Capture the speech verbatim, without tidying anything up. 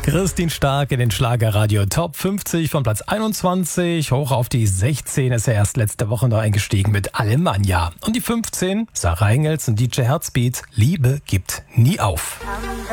Christine Stark in den Schlagerradio Top fünfzig von Platz einundzwanzig hoch auf die sechzehn ist er erst letzte Woche noch eingestiegen mit Alemannia. Und die fünfzehn, Sarah Engels und D J Herzbeat, Liebe gibt nie auf.